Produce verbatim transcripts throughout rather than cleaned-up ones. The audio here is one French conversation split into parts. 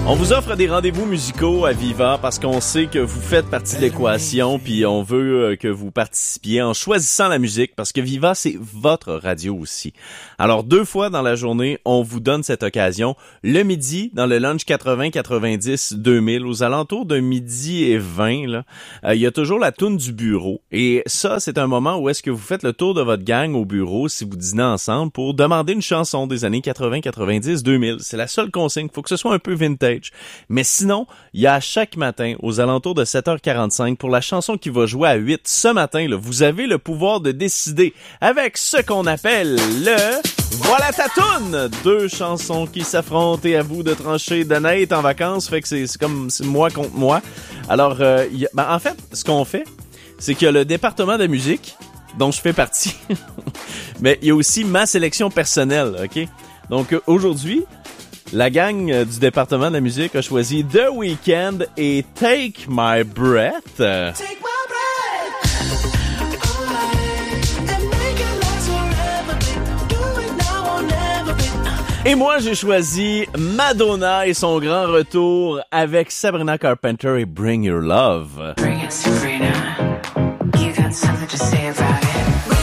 On vous offre des rendez-vous musicaux à Viva parce qu'on sait que vous faites partie de l'équation puis on veut que vous participiez en choisissant la musique parce que Viva, c'est votre radio aussi. Alors, deux fois dans la journée, on vous donne cette occasion. Le midi, dans le lunch quatre-vingts quatre-vingt-dix deux mille, aux alentours de midi et vingt, là, euh, il y a toujours la toune du bureau. Et ça, c'est un moment où est-ce que vous faites le tour de votre gang au bureau si vous dînez ensemble pour demander une chanson des années quatre-vingts quatre-vingt-dix deux mille. C'est la seule consigne. Il faut que ce soit un peu vintage. Mais sinon, il y a chaque matin, aux alentours de sept heures quarante-cinq, pour la chanson qui va jouer à huit ce matin, là, vous avez le pouvoir de décider avec ce qu'on appelle le Voilà ta toune! Deux chansons qui s'affrontent et à vous de trancher. Dana est en vacances, fait que c'est, c'est comme c'est moi contre moi. Alors, euh, y a, ben, en fait, ce qu'on fait, c'est qu'il y a le département de musique, dont je fais partie, mais il y a aussi ma sélection personnelle, OK? Donc, aujourd'hui, la gang du département de la musique a choisi The Weeknd et Take My Breath. Take my breath. Et moi, j'ai choisi Madonna et son grand retour avec Sabrina Carpenter et Bring Your Love. Bring it, Sabrina. You got something to say about it.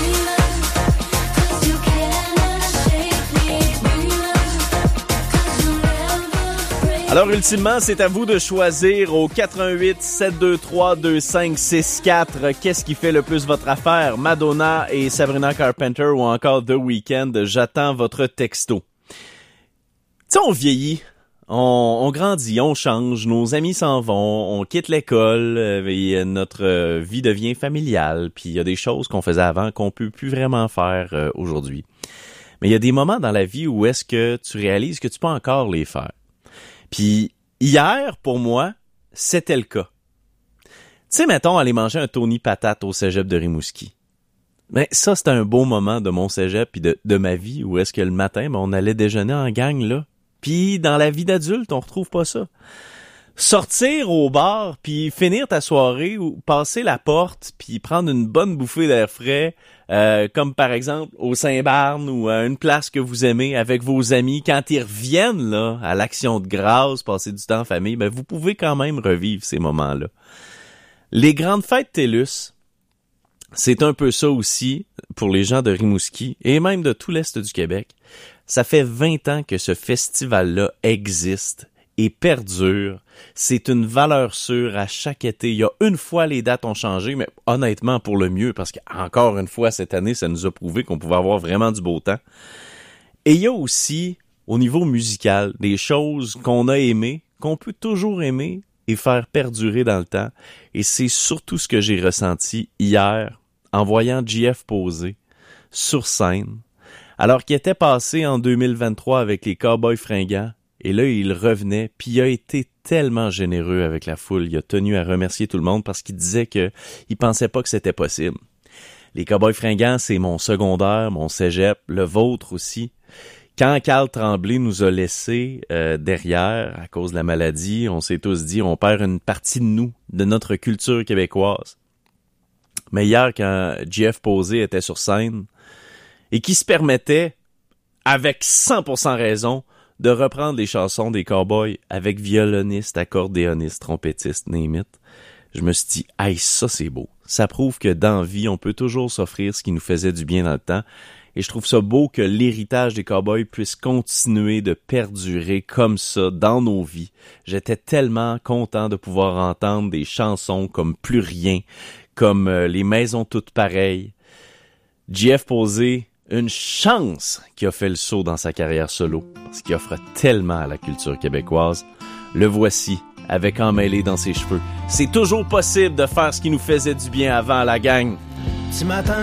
Alors, ultimement, c'est à vous de choisir au quatre un huit sept deux trois deux cinq six quatre qu'est-ce qui fait le plus votre affaire, Madonna et Sabrina Carpenter ou encore The Weeknd. J'attends votre texto. Tu sais, on vieillit, on, on grandit, on change, nos amis s'en vont, on quitte l'école et notre vie devient familiale. Puis il y a des choses qu'on faisait avant qu'on peut plus vraiment faire euh, aujourd'hui. Mais il y a des moments dans la vie où est-ce que tu réalises que tu peux encore les faire. Puis hier, pour moi, c'était le cas. Tu sais, mettons, aller manger un Tony Patate au cégep de Rimouski. Mais ça, c'était un beau moment de mon cégep puis de, de ma vie où est-ce que le matin, ben, on allait déjeuner en gang, là. Puis dans la vie d'adulte, on retrouve pas ça. Sortir au bar puis finir ta soirée ou passer la porte puis prendre une bonne bouffée d'air frais, euh, comme par exemple au Saint-Barne ou à une place que vous aimez avec vos amis, quand ils reviennent là à l'Action de grâce, passer du temps en famille, ben vous pouvez quand même revivre ces moments-là. Les grandes fêtes TELUS, c'est un peu ça aussi pour les gens de Rimouski et même de tout l'Est du Québec. Ça fait vingt ans que ce festival-là existe et perdure. C'est une valeur sûre à chaque été. Il y a une fois, les dates ont changé, mais honnêtement pour le mieux, parce qu'encore une fois, cette année, ça nous a prouvé qu'on pouvait avoir vraiment du beau temps. Et il y a aussi, au niveau musical, des choses qu'on a aimées, qu'on peut toujours aimer et faire perdurer dans le temps. Et c'est surtout ce que j'ai ressenti hier, en voyant J F poser sur scène, alors qu'il était passé en deux mille vingt-trois avec les Cowboys Fringants. Et là, il revenait, puis il a été tellement généreux avec la foule. Il a tenu à remercier tout le monde parce qu'il disait que il pensait pas que c'était possible. Les Cowboys Fringants, c'est mon secondaire, mon cégep, le vôtre aussi. Quand Carl Tremblay nous a laissés euh, derrière à cause de la maladie, on s'est tous dit, on perd une partie de nous, de notre culture québécoise. Mais hier, quand J F Posé était sur scène et qui se permettait, avec cent pour cent raison, de reprendre les chansons des Cowboys avec violoniste, accordéoniste, trompettiste, name it, je me suis dit, hey, ça c'est beau. Ça prouve que dans la vie, on peut toujours s'offrir ce qui nous faisait du bien dans le temps. Et je trouve ça beau que l'héritage des Cowboys puisse continuer de perdurer comme ça dans nos vies. J'étais tellement content de pouvoir entendre des chansons comme Plus rien, comme euh, Les maisons toutes pareilles. J F Posé, une chance qui a fait le saut dans sa carrière solo, parce qu'il offre tellement à la culture québécoise. Le voici, avec Emmêlé dans ses cheveux. C'est toujours possible de faire ce qui nous faisait du bien avant, la gang. Ce matin,